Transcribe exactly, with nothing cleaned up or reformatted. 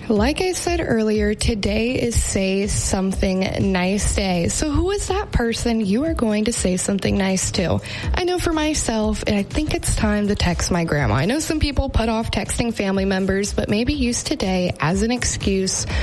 Like I said earlier, today is Say Something Nice Day. So who is that person you are going to say something nice to? I know for myself, I think it's time to text my grandma. I know some people put off texting family members, but maybe use today as an excuse